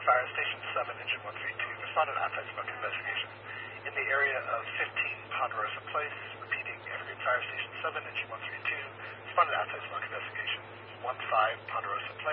Fire Station 7, Engine 132. Respond to an anti-smoke investigation. In the area of 15 Ponderosa Place, repeating Evergreen Fire Station 7, Engine 132. Respond to an anti-smoke investigation. 15 Ponderosa Place.